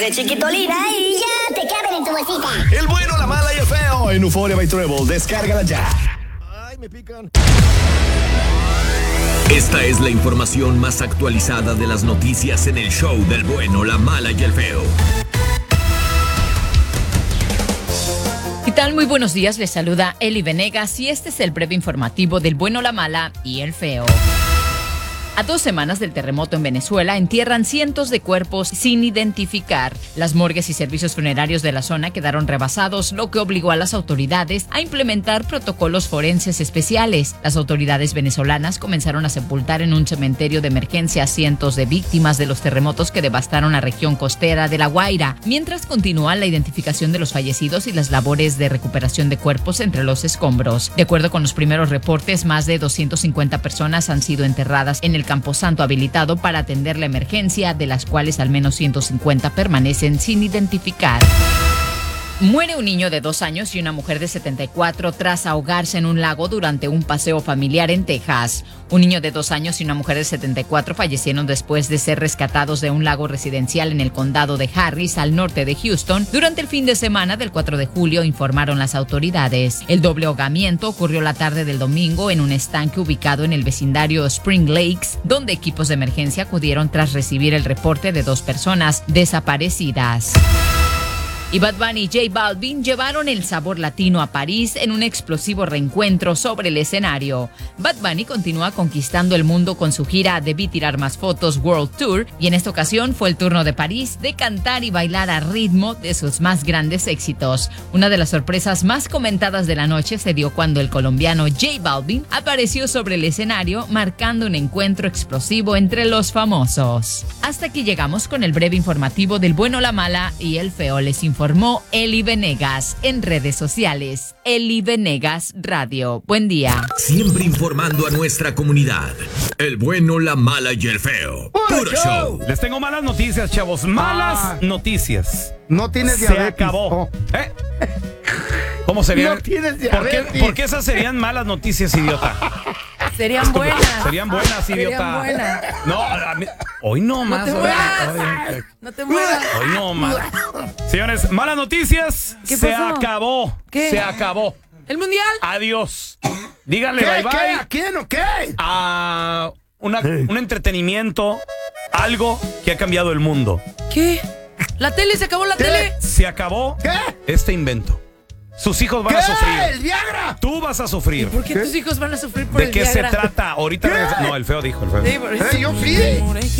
de Chiquitolina y ya te caben en tu bolsita. El bueno, la mala y el feo en Euphoria by Treble. Descárgala ya. Ay, me pican. Esta es la información más actualizada de las noticias en el show del bueno, la mala y el feo. ¿Qué tal? Muy buenos días, les saluda Eli Venegas y este es el breve informativo del bueno, la mala y el feo. A 2 semanas del terremoto en Venezuela, entierran cientos de cuerpos sin identificar. Las morgues y servicios funerarios de la zona quedaron rebasados, lo que obligó a las autoridades a implementar protocolos forenses especiales. Las autoridades venezolanas comenzaron a sepultar en un cementerio de emergencia a cientos de víctimas de los terremotos que devastaron la región costera de La Guaira, mientras continúa la identificación de los fallecidos y las labores de recuperación de cuerpos entre los escombros. De acuerdo con los primeros reportes, más de 250 personas han sido enterradas en el camposanto habilitado para atender la emergencia, de las cuales al menos 150 permanecen sin identificar. Muere un niño de 2 años y una mujer de 74 tras ahogarse en un lago durante un paseo familiar en Texas. Un niño de 2 años y una mujer de 74 fallecieron después de ser rescatados de un lago residencial en el condado de Harris, al norte de Houston, durante el fin de semana del 4 de julio, informaron las autoridades. El doble ahogamiento ocurrió la tarde del domingo en un estanque ubicado en el vecindario Spring Lakes, donde equipos de emergencia acudieron tras recibir el reporte de 2 personas desaparecidas. Y Bad Bunny y J Balvin llevaron el sabor latino a París en un explosivo reencuentro sobre el escenario. Bad Bunny continúa conquistando el mundo con su gira Debí Tirar Más Fotos World Tour, y en esta ocasión fue el turno de París de cantar y bailar a ritmo de sus más grandes éxitos. Una de las sorpresas más comentadas de la noche se dio cuando el colombiano J Balvin apareció sobre el escenario, marcando un encuentro explosivo entre los famosos. Hasta aquí llegamos con el breve informativo del bueno, la mala y el feo. Les informó Eli Venegas. En redes sociales, Eli Venegas Radio. Buen día. Siempre informando a nuestra comunidad. El bueno, la mala y el feo. Puro show. Les tengo malas noticias, chavos. Malas noticias. No tienes Se diabetes. acabó. Oh. ¿Cómo serían? No tienes diabetes. ¿Por qué esas serían malas noticias, idiota? Serían buenas. Serían buenas, idiota. Serían buenas. No, hoy no más. te mueras. No te mueras. Hoy no más. Señores, malas noticias. ¿Qué Se pasó? acabó. ¿Qué? Se acabó. ¿El mundial? Adiós. Díganle ¿Qué? bye bye. ¿Qué? ¿A quién o qué? A un entretenimiento, algo que ha cambiado el mundo. ¿Qué? ¿La tele? ¿Se acabó la tele? Se acabó ¿Qué? este invento. Sus hijos van ¿Qué? a sufrir. ¡El Viagra! Tú vas a sufrir. ¿Por qué tus hijos van a sufrir por ¿De el qué se Viagra? trata? Ahorita ¿Qué? No, el feo dijo. El feo. Sí, por eso. Yo sí.